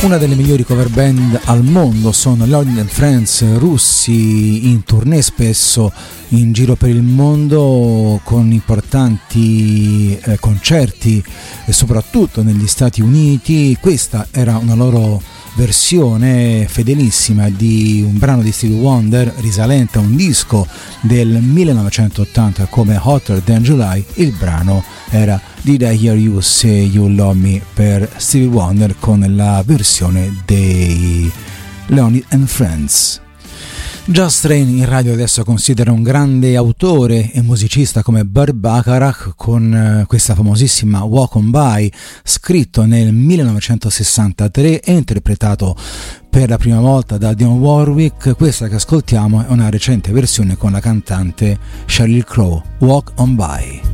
Una delle migliori cover band al mondo sono Lonely and Friends, russi in tournée spesso in giro per il mondo con importanti concerti e soprattutto negli Stati Uniti. Questa era una loro versione fedelissima di un brano di Stevie Wonder risalente a un disco del 1980 come Hotter Than July. Il brano era Did I Hear You Say You Love Me per Stevie Wonder con la versione dei Lonely and Friends. Josh Train in radio adesso considera un grande autore e musicista come Burt Bacharach con questa famosissima Walk On By, scritto nel 1963 e interpretato per la prima volta da Dionne Warwick. Questa che ascoltiamo è una recente versione con la cantante Sheryl Crow, Walk On By.